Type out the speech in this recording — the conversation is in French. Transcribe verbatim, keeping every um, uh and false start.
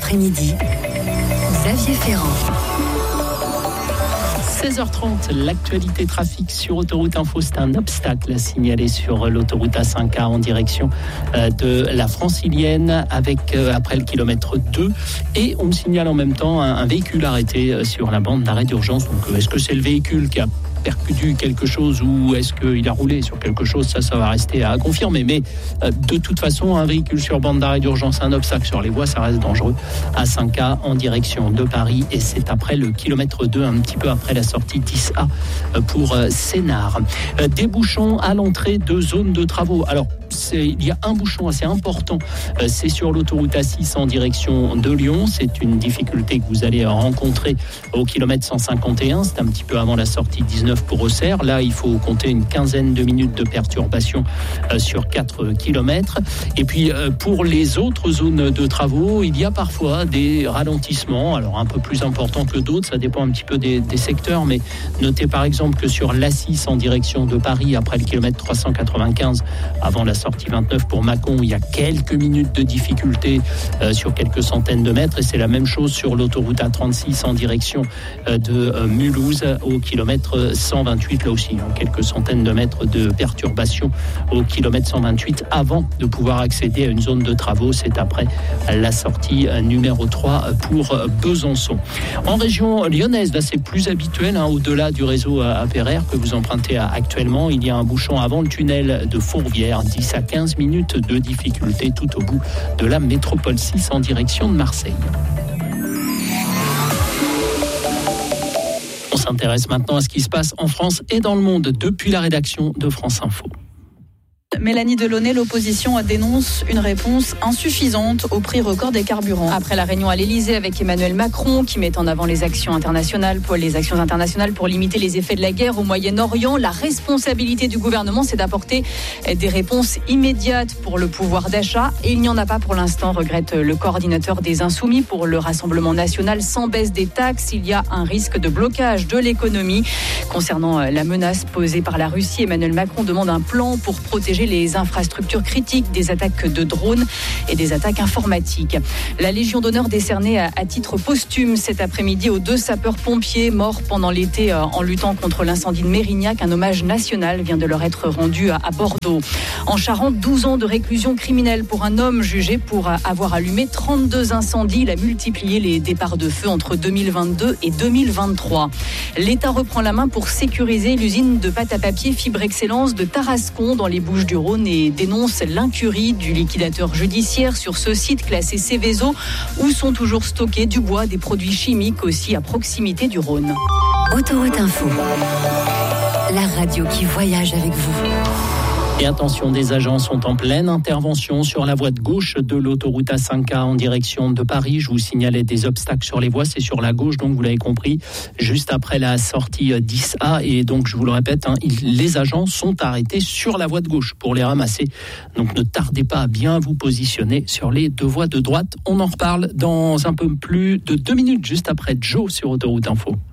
après-midi, Xavier Ferrand. seize heures trente, l'actualité trafic sur Autoroute Info, c'est un obstacle signalé sur l'autoroute A cinq A en direction de la Francilienne avec après le kilomètre deux, et on me signale en même temps un, un véhicule arrêté sur la bande d'arrêt d'urgence. Donc est-ce que c'est le véhicule qui a percuté quelque chose ou est-ce qu'il a roulé sur quelque chose? Ça, ça va rester à confirmer. Mais euh, de toute façon, un véhicule sur bande d'arrêt d'urgence, un obstacle sur les voies, ça reste dangereux. A cinq A en direction de Paris, et c'est après le kilomètre deux, un petit peu après la sortie dix A pour euh, Sénart. Euh, des bouchons à l'entrée de zone de travaux. Alors, c'est, il y a un bouchon assez important, euh, c'est sur l'autoroute A six en direction de Lyon. C'est une difficulté que vous allez rencontrer au kilomètre cent cinquante et un. C'est un petit peu avant la sortie dix-neuf pour Auxerre. Là, il faut compter une quinzaine de minutes de perturbation euh, sur quatre kilomètres. Et puis, euh, pour les autres zones de travaux, il y a parfois des ralentissements, alors un peu plus importants que d'autres. Ça dépend un petit peu des, des secteurs, mais notez par exemple que sur l'A six en direction de Paris, après le kilomètre trois cent quatre-vingt-quinze, avant la sortie vingt-neuf pour Mâcon, il y a quelques minutes de difficulté euh, sur quelques centaines de mètres, et c'est la même chose sur l'autoroute A trente-six en direction euh, de euh, Mulhouse au kilomètre cent vingt-huit, là aussi, hein, quelques centaines de mètres de perturbation au kilomètre cent vingt-huit avant de pouvoir accéder à une zone de travaux. C'est après la sortie euh, numéro trois pour euh, Besançon. En région lyonnaise, là c'est plus habituel, hein, au-delà du réseau A P R R que vous empruntez à, actuellement, il y a un bouchon avant le tunnel de Fourvière, dix à quinze minutes de difficulté tout au bout de la métropole six en direction de Marseille. On s'intéresse maintenant à ce qui se passe en France et dans le monde depuis la rédaction de France Info. Mélanie Delaunay, l'opposition dénonce une réponse insuffisante au prix record des carburants. Après la réunion à l'Elysée avec Emmanuel Macron, qui met en avant les actions internationales pour les actions internationales pour limiter les effets de la guerre au Moyen-Orient, la responsabilité du gouvernement, c'est d'apporter des réponses immédiates pour le pouvoir d'achat. Et il n'y en a pas pour l'instant, regrette le coordinateur des Insoumis. Pour le Rassemblement national, sans baisse des taxes, il y a un risque de blocage de l'économie. Concernant la menace posée par la Russie, Emmanuel Macron demande un plan pour protéger les infrastructures critiques des attaques de drones et des attaques informatiques. La Légion d'honneur décernée à, à titre posthume cet après-midi aux deux sapeurs-pompiers morts pendant l'été euh, en luttant contre l'incendie de Mérignac. Un hommage national vient de leur être rendu à, à Bordeaux. En Charente, douze ans de réclusion criminelle pour un homme jugé pour avoir allumé trente-deux incendies. Il a multiplié les départs de feu entre deux mille vingt-deux et deux mille vingt-trois. L'État reprend la main pour sécuriser l'usine de pâte à papier Fibre Excellence de Tarascon dans les Bouches-du-Rhône et dénonce l'incurie du liquidateur judiciaire sur ce site classé Céveso où sont toujours stockés du bois, des produits chimiques aussi à proximité du Rhône. Autoroute Info, la radio qui voyage avec vous. Et attention, des agents sont en pleine intervention sur la voie de gauche de l'autoroute A cinq A en direction de Paris. Je vous signalais des obstacles sur les voies, c'est sur la gauche, donc vous l'avez compris, juste après la sortie dix A. Et donc, je vous le répète, hein, les agents sont arrêtés sur la voie de gauche pour les ramasser. Donc, ne tardez pas à bien vous positionner sur les deux voies de droite. On en reparle dans un peu plus de deux minutes, juste après Joe sur Autoroute Info.